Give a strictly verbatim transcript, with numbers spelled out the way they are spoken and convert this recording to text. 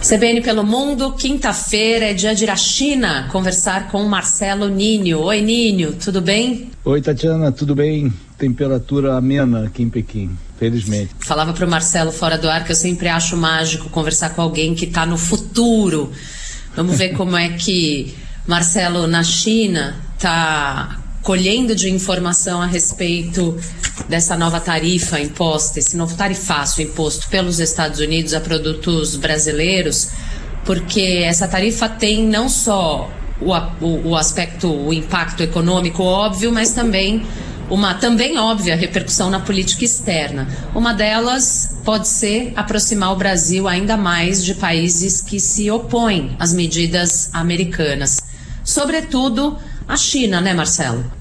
C B N pelo Mundo, quinta-feira é dia de ir à China conversar com Marcelo Ninho. Oi, Ninho, tudo bem? Oi, Tatiana, tudo bem? Temperatura amena aqui em Pequim, felizmente. Falava pro Marcelo fora do ar que eu sempre acho mágico conversar com alguém que está no futuro. Vamos ver como é que Marcelo na China está colhendo de informação a respeito dessa nova tarifa imposta, esse novo tarifaço imposto pelos Estados Unidos a produtos brasileiros, porque essa tarifa tem não só o, o, o aspecto, o impacto econômico óbvio, mas também uma também óbvia repercussão na política externa. Uma delas pode ser aproximar o Brasil ainda mais de países que se opõem às medidas americanas. Sobretudo a China, né, Marcelo?